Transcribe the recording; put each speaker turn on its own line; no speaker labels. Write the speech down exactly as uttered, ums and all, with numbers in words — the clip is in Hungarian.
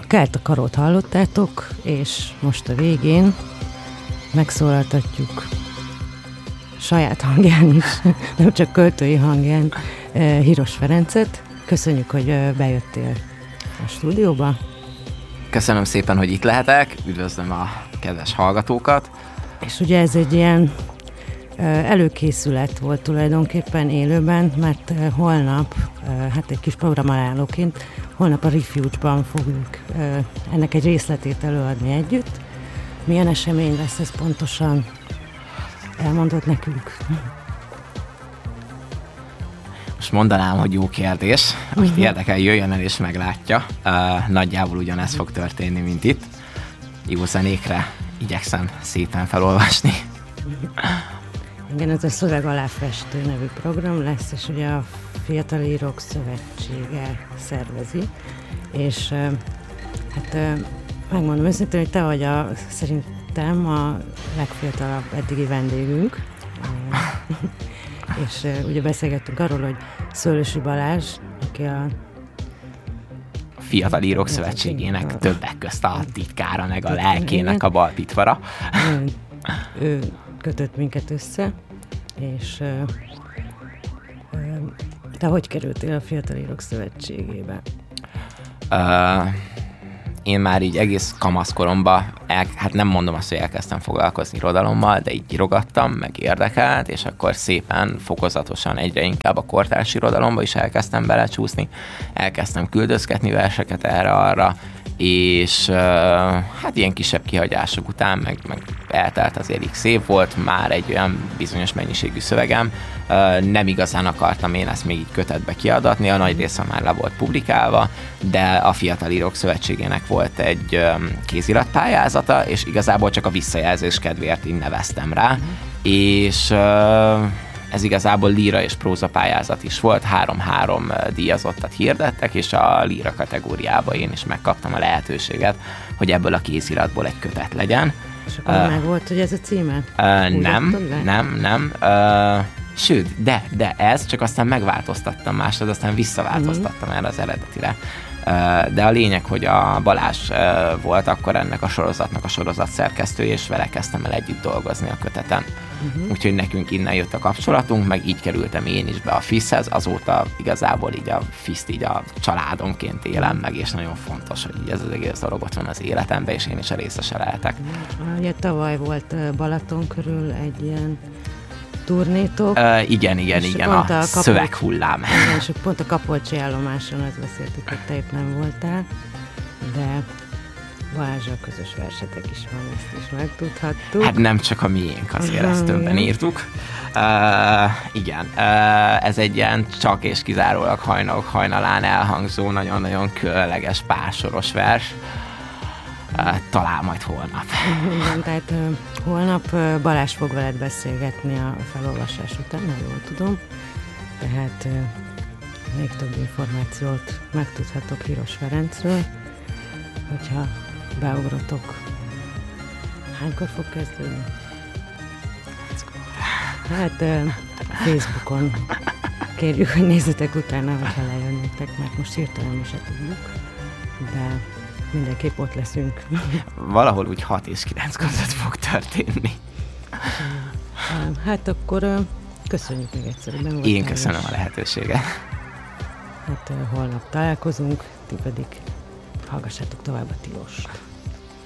Kelt a karót hallottátok, és most a végén megszólaltatjuk saját hangján is, nem csak költői hangján, Hiros Ferencet. Köszönjük, hogy bejöttél a stúdióba.
Köszönöm szépen, hogy itt lehetek, üdvözlöm a kedves hallgatókat.
És ugye ez egy ilyen előkészület volt tulajdonképpen élőben, mert holnap, hát egy kis programajánlóként, holnap a Refuge-ban fogjuk ennek egy részletét előadni együtt. Milyen esemény lesz ez pontosan? Elmondod nekünk?
Most mondanám, hogy jó kérdés. Amit uh-huh. érdekel, jöjjön el és meglátja. Uh, nagyjából ugyanez fog történni, mint itt. Jó zenékre igyekszem szépen felolvasni.
Igen, ez a Szöveg aláfestő nevű program lesz, és ugye a Fiatal Írók Szövetsége szervezi, és hát megmondom őszintén, hogy te vagy a, szerintem a legfiatalabb eddigi vendégünk, és ugye beszélgettünk arról, hogy Szőlősi Balázs, aki a
Fiatal Írók Szövetségének a... többek közt a titkára, meg a lelkének a balpitvara.
Ő, ő kötött minket össze, és ö, ö, te hogy kerültél a Fiatal Írók Szövetségébe?
Uh, én már így egész kamaszkoromban, el, hát nem mondom azt, hogy elkezdtem foglalkozni irodalommal, de így írogattam, meg érdekelt, és akkor szépen, fokozatosan egyre inkább a kortárs irodalomba is elkezdtem belecsúszni, elkezdtem küldözgetni verseket erre-arra, és uh, hát ilyen kisebb kihagyások után, meg, meg eltelt azért x év volt, már egy olyan bizonyos mennyiségű szövegem, uh, nem igazán akartam én ezt még így kötetbe kiadatni, a nagy része már le volt publikálva, de a Fiatal Írók Szövetségének volt egy um, kéziratpályázata, és igazából csak a visszajelzés kedvéért így neveztem rá, mm. és uh, ez igazából líra és próza pályázat is volt, három-három díjazottat hirdettek, és a líra kategóriába én is megkaptam a lehetőséget, hogy ebből a kéziratból egy kötet legyen.
És akkor uh, meg volt, hogy ez a címe?
Uh, nem, nem, nem. Uh, sőt, de, de ez, csak aztán megváltoztattam másod, aztán visszaváltoztattam erre az eredetire. Uh, de a lényeg, hogy a Balázs uh, volt akkor ennek a sorozatnak a sorozat szerkesztője, és vele kezdtem el együtt dolgozni a köteten. Uh-huh. Úgyhogy nekünk innen jött a kapcsolatunk, meg így kerültem én is be a FISZ-hez, azóta igazából így a FISZ-t így a családomként élem meg, és nagyon fontos, hogy így ez az egész dolog ott van az életemben, és én is a részese lehetek.
Ugye tavaly volt Balaton körül egy ilyen turnétok.
Uh, igen, igen, igen, a, a Kapolcs... szöveghullám.
Igen, és pont a Kapolcsi állomáson azt beszéltük, hogy te épp nem voltál, de Balázsral közös versetek is van, ezt is megtudhattuk.
Hát nem csak a miénk, azért ezt többen írtuk. Uh, igen, uh, ez egy ilyen csak és kizárólag hajnalok hajnalán elhangzó, nagyon-nagyon különleges pársoros vers. Uh, talán majd holnap.
Igen, tehát uh, holnap uh, Balázs fog veled beszélgetni a felolvasás után, ha jól tudom. Tehát uh, még több információt megtudhatok Hiros Ferencről, hogyha beugrotok. Hánykor fog kezdődni? Hát uh, Facebookon kérjük, hogy nézzetek utána, hogyha lejönnétek, mert most hirtelen mi se tudjuk, de mindenképp ott leszünk.
Valahol úgy hat és kilenc között fog történni.
Hát akkor uh, köszönjük még egyszer, hogy ben
Én köszönöm a lehetőséget.
Hát uh, holnap találkozunk, ti pedig hallgassátok tovább a Tilost.